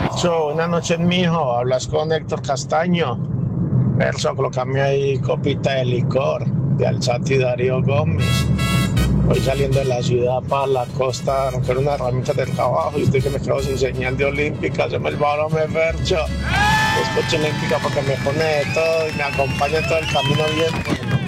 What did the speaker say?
Fercho, buenas noches, mijo. Hablas con Héctor Castaño. Fercho, colócame ahí copita de licor de Alzati Darío Gómez. Voy saliendo de la ciudad para la costa a romper unas herramientas del trabajo y estoy que me quedo sin señal de olímpica. Se me el balón, me Fercho. Escucho olímpica porque me pone de todo y me acompaña todo el camino bien.